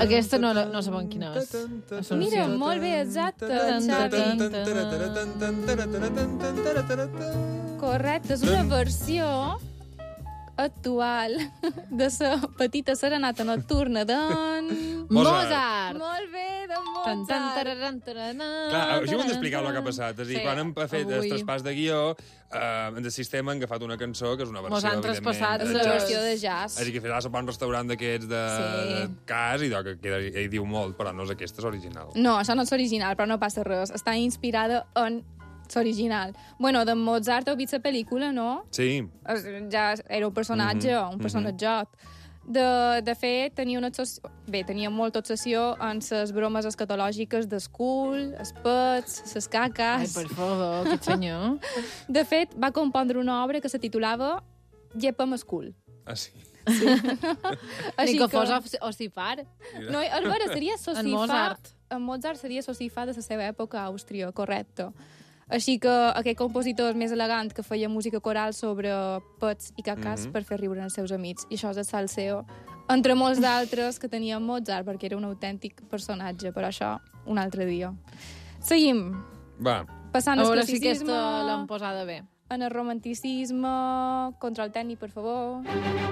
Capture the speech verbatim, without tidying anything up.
Aquesta no, no sabem quina és. Mira, molt bé, exacte, Xavi. Correcte, és una versió actual de la petita serenata nocturna d'en... Mozart! Molt bé, de Tan, tan, Mozart. tararan, tarana, Clar, això ho hem d'explicar el que ha tarana. passat. És a dir, Sí, quan hem fet el avui. traspàs de guió, eh, de sistema hem agafat una cançó que és una versió, Mos han evidentment, traspassat de la jazz. versió de jazz. És a dir, que faràs a un restaurant d'aquests de, Sí. de cas i que queda, hi diu molt, però no és aquesta, és original. No, això no és original, però no passa res. Està inspirada en l'original. Bueno, de Mozart heu vist la pel·lícula, no? Sí. Es- Ja era un personatge, Mhm, un personatjot. De, de fet, tenia una obsessió... Bé, tenia molta obsessió en les bromes escatològiques del cul, els pets, les Ai, caques... per favor, aquest senyor. De fet, va compondre una obra que se titulava Llepa'm el cul. Ah, sí. Ni que fos ossifar. No, el veure seria En socifar... Mozart. En Mozart seria socifar de la seva època a Àustria, correcte. Així que aquest compositor és més elegant que feia música coral sobre pets i cacas Mhm. per fer riure els seus amics. I això és el salseo, entre molts d'altres que tenia Mozart, perquè era un autèntic personatge, però això un altre dia. Seguim. Va. Passant A al veure si classicisme, aquesta l'han posada bé. en el romanticisme, control tècnic, per favor.